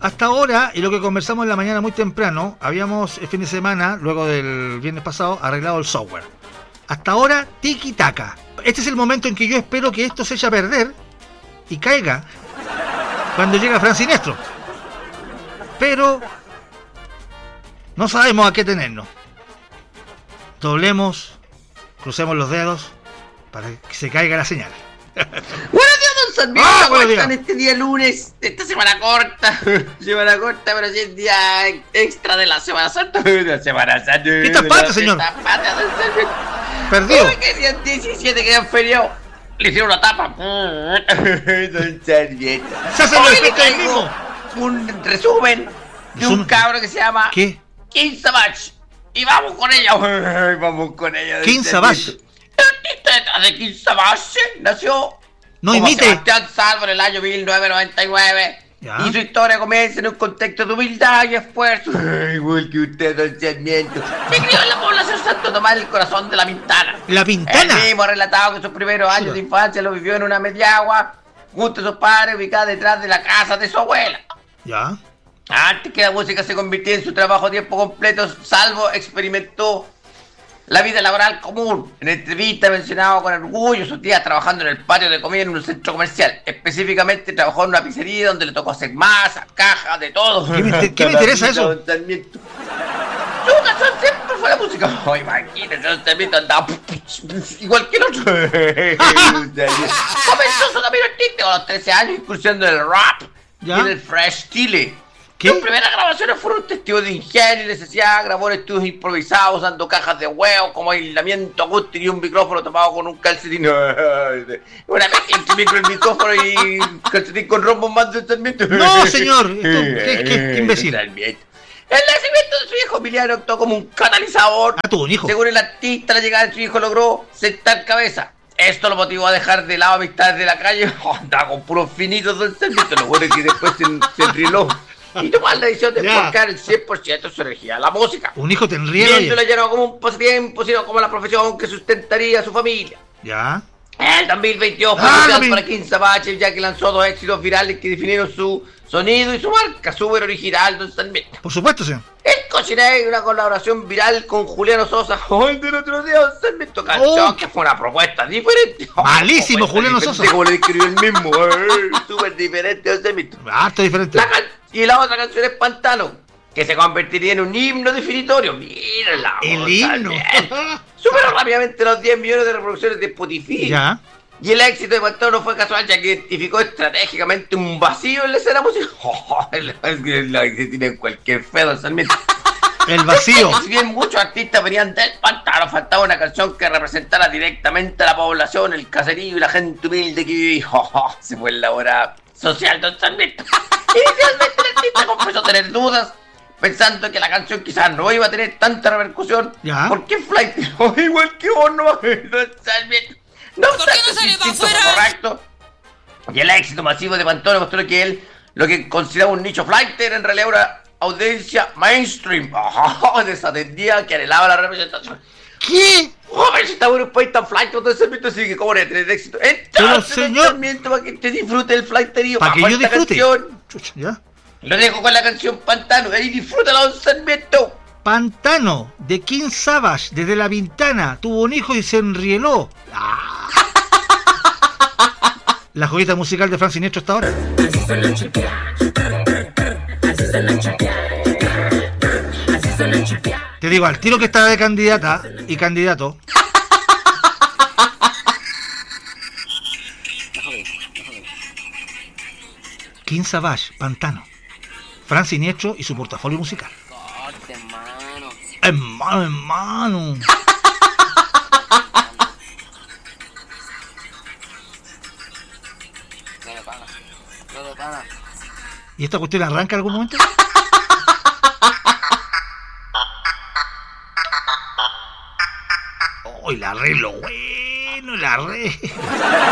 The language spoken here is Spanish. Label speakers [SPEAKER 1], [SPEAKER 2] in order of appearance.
[SPEAKER 1] Hasta ahora, y lo que conversamos en la mañana muy temprano, habíamos el fin de semana, luego del viernes pasado, arreglado el software. Hasta ahora, tiki-taka. Este es el momento en que yo espero que esto se eche a perder y caiga cuando llega Fran Sinestro. Pero no sabemos a qué tenernos. Doblemos, crucemos los dedos para que se caiga la señal.
[SPEAKER 2] Buenos días, don Sarmiento. ¿Cómo están este día lunes? Esta semana corta. Semana corta, pero sí es día extra de la Semana Santa.
[SPEAKER 1] ¿Qué tapate, señor? Perdió.
[SPEAKER 2] Uy, que día 17 quedan feriado. Le hicieron una tapa. Don Sarmiento.
[SPEAKER 1] Se hace el efecto del mismo.
[SPEAKER 2] Un resumen de un cabro que se llama...
[SPEAKER 1] ¿Qué?
[SPEAKER 2] King Savage. Y vamos con ella. Vamos con ella.
[SPEAKER 1] King Savage.
[SPEAKER 2] El artista de King Savage nació
[SPEAKER 1] no
[SPEAKER 2] como
[SPEAKER 1] imite.
[SPEAKER 2] Sebastián Salvo en el año 1999.
[SPEAKER 1] ¿Ya?
[SPEAKER 2] Y su historia comienza en un contexto de humildad y esfuerzo. Igual que usted, don Sarmiento. Se crió en la población Santo Tomás del corazón de La Pintana.
[SPEAKER 1] ¿La Pintana?
[SPEAKER 2] Él mismo ha relatado que sus primeros años de infancia lo vivió en una mediagua junto a sus padres, ubicada detrás de la casa de su abuela.
[SPEAKER 1] ¿Ya?
[SPEAKER 2] Antes que la música se convirtiera en su trabajo a tiempo completo, Salvo experimentó la vida laboral común. En entrevista ha mencionado con orgullo sus días trabajando en el patio de comida en un centro comercial. Específicamente trabajó en una pizzería donde le tocó hacer masas, cajas, de todo.
[SPEAKER 1] ¿Qué me interesa eso?
[SPEAKER 2] Su canción siempre fue la música. Oh, imagínate, don Sarmiento andaba igual que el otro. Comenzó su camino artístico a los 13 años, incursionando en el rap y en el fresh style. Sus primeras grabaciones fueron testigos de ingenio y necesidad. Grabó en estudios improvisados usando cajas de huevo como aislamiento acústico y un micrófono tomado con un calcetín. Una vez entre el micrófono y calcetín con rombo más de Sarmiento.
[SPEAKER 1] No, señor. ¿Qué imbécil?
[SPEAKER 2] El nacimiento de su hijo Emiliano actuó como un catalizador.
[SPEAKER 1] Ah, tuvo un hijo.
[SPEAKER 2] Según el artista, la llegada de su hijo logró sentar cabeza. Esto lo motivó a dejar de lado amistades de la calle. Andaba con puros finitos del Sarmiento. Lo bueno es que después se enriló y tomar la decisión de enfocar el 100% de su energía a la música.
[SPEAKER 1] Un hijo te enriela.
[SPEAKER 2] Y esto le llenó como un pasatiempo, sino como la profesión que sustentaría a su familia.
[SPEAKER 1] Ya.
[SPEAKER 2] El 2022 fue crucial para King Savage, ya que lanzó 2 éxitos virales que definieron su sonido y su marca súper original, don Sarmiento.
[SPEAKER 1] Por supuesto, señor.
[SPEAKER 2] El Cochinero, una colaboración viral con Juliano Sosa. ¡Ay, del otro día, don Sarmiento! Canción que fue una propuesta diferente.
[SPEAKER 1] Malísimo, Juliano Sosa.
[SPEAKER 2] Como le escribió el mismo. Súper diferente, don Sarmiento.
[SPEAKER 1] Harto diferente.
[SPEAKER 2] Y la otra canción es Pantano, que se convertiría en un himno definitorio. Mírala.
[SPEAKER 1] El himno.
[SPEAKER 2] Superó rápidamente los 10 millones de reproducciones de Spotify.
[SPEAKER 1] Ya.
[SPEAKER 2] Y el éxito de Pantano no fue casual, ya que identificó estratégicamente un vacío en la escena musical. Es que tiene en cualquier feo, Sarmiento.
[SPEAKER 1] El vacío.
[SPEAKER 2] Si bien muchos artistas venían del pantano, faltaba una canción que representara directamente a la población, el caserío y la gente humilde que vivía. Se fue en la hora social, don Sarmiento. Inicialmente el artista confesó tener dudas, pensando que la canción quizás no iba a tener tanta repercusión.
[SPEAKER 1] ¿Ya?
[SPEAKER 2] Porque Flight igual que vos, no, don Sarmiento. No obstante, su instinto fue correcto. Y el éxito masivo de Pantano mostró que él, lo que consideraba un nicho flighter, en realidad una audiencia mainstream. Desatendía, que anhelaba la representación.
[SPEAKER 1] ¿Qué?
[SPEAKER 2] Joder, si estaba en un país tan flight, todo Sarmiento, así que cómo no tener éxito. Entonces,
[SPEAKER 1] señor,
[SPEAKER 2] Sarmiento, para que te disfrute el flighterío.
[SPEAKER 1] Para que yo disfrute.
[SPEAKER 2] Chucha,
[SPEAKER 1] ¿ya?
[SPEAKER 2] Lo dejo con la canción Pantano. Ahí disfrútala, don Sarmiento.
[SPEAKER 1] Pantano, de King Savage, desde La Pintana, tuvo un hijo y se enrieló. La joyita musical de Fran Sinestro hasta ahora. Te digo, al tiro que está de candidata y candidato. King Savage, Pantano. Fran Sinestro y su portafolio musical. Hermano. ¿Y esta cuestión arranca en algún momento? ¡Oh, la re lo bueno! La re...